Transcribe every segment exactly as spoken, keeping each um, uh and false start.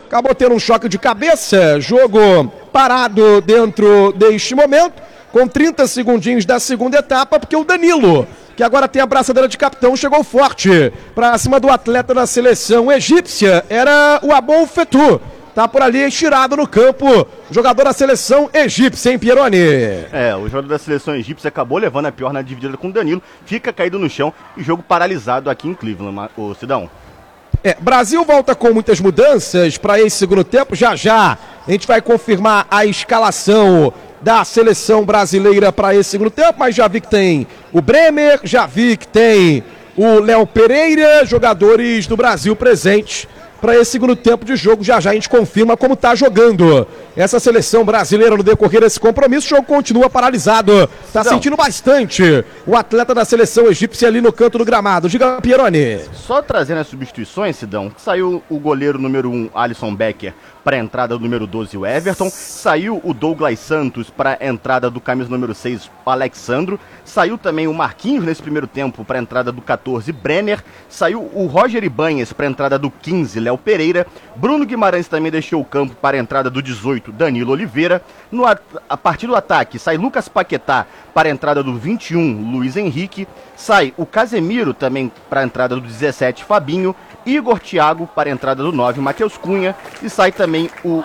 acabou tendo um choque de cabeça, jogo parado dentro deste momento, com trinta segundinhos da segunda etapa, porque o Danilo, que agora tem a braçadeira de capitão, chegou forte para cima do atleta da seleção egípcia, era o Abou Fetou. Tá por ali estirado no campo, jogador da seleção egípcia, hein, Pieroni? É, o jogador da seleção egípcia acabou levando a pior na dividida com o Danilo, fica caído no chão e jogo paralisado aqui em Cleveland, o Cidão. É, Brasil volta com muitas mudanças para esse segundo tempo, já já a gente vai confirmar a escalação da seleção brasileira para esse segundo tempo, mas já vi que tem o Bremer, já vi que tem o Léo Pereira, jogadores do Brasil presentes para esse segundo tempo de jogo. Já já a gente confirma como está jogando essa seleção brasileira no decorrer desse compromisso. O jogo continua paralisado, está sentindo bastante o atleta da seleção egípcia ali no canto do gramado. Diga, Pieroni. Só trazendo as substituições, Sidão, saiu o goleiro número um, Alisson Becker, para a entrada do número doze, o Everton. Saiu o Douglas Santos para a entrada do camisa número seis, o Alexandro. Saiu também o Marquinhos nesse primeiro tempo para a entrada do catorze, Brenner. Saiu o Roger Ibanez para a entrada do quinze, Léo Pereira. Bruno Guimarães também deixou o campo para a entrada do dezoito, Danilo Oliveira. No, a partir do ataque, sai Lucas Paquetá para a entrada do vinte e um, Luiz Henrique. Sai o Casemiro também para a entrada do dezessete, Fabinho. Igor Thiago para a entrada do nove, Matheus Cunha. E sai também o,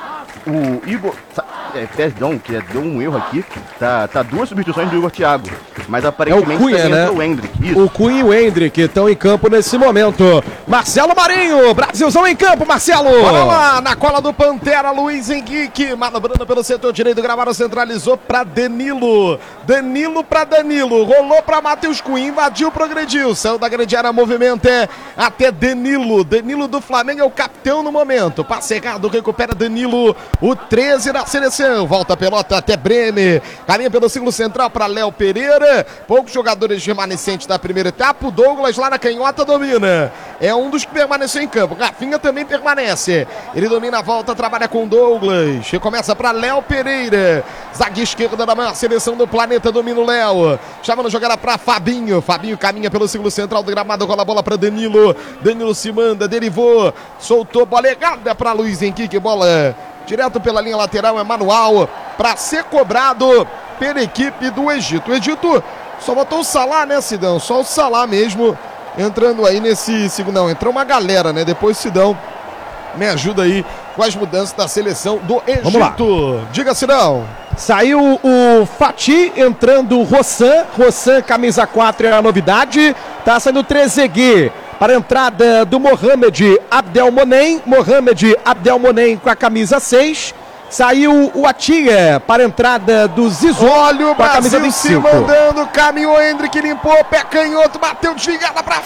o Igor... É, perdão, que deu um erro aqui. Tá, tá duas substituições do Igor Thiago. Mas aparentemente é o Cunha, também né? entra o Hendrick. Isso. O Cunha e o Hendrick estão em campo nesse momento. Marcelo Marinho, Brasilzão em campo, Marcelo. Bora lá, na cola do Pantera, Luiz Henrique, manobrando pelo setor direito do gramado, centralizou para Danilo. Danilo para Danilo, rolou para Matheus Cunha, invadiu, progrediu, saiu da grande área, movimento é até Danilo. Danilo do Flamengo é o capitão no momento. Passe errado, recupera Danilo, o treze da seleção. Volta a pelota até Bremer, caminha pelo círculo central para Léo Pereira. Poucos jogadores remanescentes da primeira etapa. O Douglas lá na canhota domina. É um dos que permaneceu em campo. Rafinha também permanece. Ele domina a volta, trabalha com o Douglas. Recomeça para Léo Pereira. Zague esquerda da maior seleção do planeta, domina o Léo. Chamando jogada para Fabinho. Fabinho caminha pelo círculo central do gramado, rola a bola para Danilo. Danilo se manda, derivou, soltou, bola errada para Luiz Henrique. Bola direto pela linha lateral, é manual para ser cobrado pela equipe do Egito. O Egito só botou o Salah, né, Sidão? Só o Salah mesmo entrando aí nesse segundo. Não, entrou uma galera, né? Depois o Sidão me ajuda aí com as mudanças da seleção do Egito. Vamos lá. Diga, Sidão. Saiu o Fati, entrando o Rossan. Rossan, camisa quatro é a novidade. Tá saindo o Trezeguet para a entrada do Mohamed Abdelmonem. Mohamed Abdelmonem com a camisa seis. Saiu o Atia para a entrada do Zizou. Olha o com a camisa Brasil vinte e se cinco. mandando, caminhou, Hendrick limpou, pé canhoto, bateu desligada para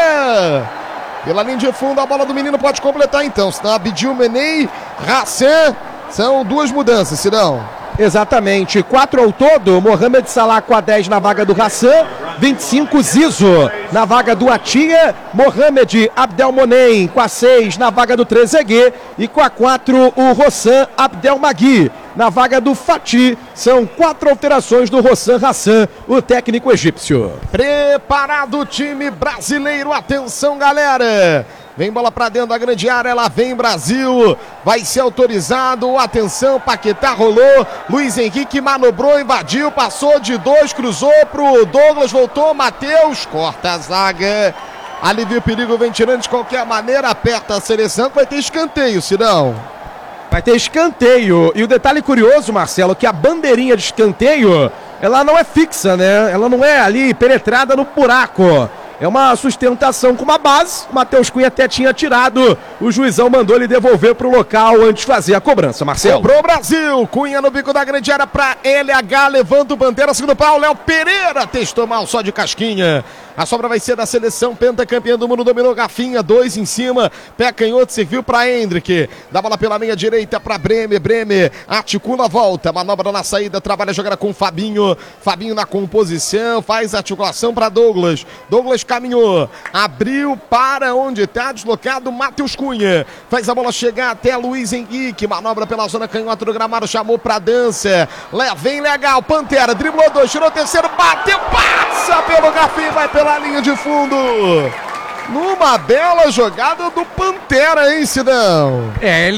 fora. Pela linha de fundo, a bola do menino pode completar então. Senão Abdil Menei, Hassan, são duas mudanças, Sidão. Exatamente, quatro ao todo. Mohamed Salah com a dez na vaga do Hassan, vinte e cinco Zizo na vaga do Atia, Mohamed Abdelmonem com a seis na vaga do Trezeguet e com a quatro o Rossan Abdelmagui na vaga do Fati. São quatro alterações do Rossan Hassan, o técnico egípcio. Preparado o time brasileiro, atenção galera. Vem bola pra dentro da grande área, ela vem Brasil, vai ser autorizado, atenção, Paquetá rolou, Luiz Henrique manobrou, invadiu, passou de dois, cruzou pro Douglas, voltou, Matheus, corta a zaga, alivia o perigo, vem tirando de qualquer maneira, aperta a seleção, vai ter escanteio, Sidão. Vai ter escanteio, e o detalhe curioso, Marcelo, que a bandeirinha de escanteio, ela não é fixa, né, ela não é ali penetrada no buraco. É uma sustentação com uma base. O Matheus Cunha até tinha tirado. O juizão mandou ele devolver para o local antes de fazer a cobrança, Marcelo. Cobrou o Brasil. Cunha no bico da grande área para L H. Levanta o Pantera. Segundo pau. Léo Pereira testou mal só de casquinha. A sobra vai ser da seleção pentacampeã do mundo. Dominou Rafinha. Dois em cima. Pé canhoto. Serviu para Hendrick. Dá bola pela meia direita para Bremer. Bremer articula a volta. Manobra na saída. Trabalha a jogada com Fabinho. Fabinho na composição. Faz articulação para Douglas. Douglas caminhou, abriu para onde está deslocado Matheus Cunha, faz a bola chegar até Luiz Henrique, manobra pela zona canhota do gramado, chamou para dança, Le, vem legal, Pantera, driblou dois, tirou o terceiro, bateu, passa pelo Rafinha, vai pela linha de fundo, numa bela jogada do Pantera, hein, Sidão? É, ele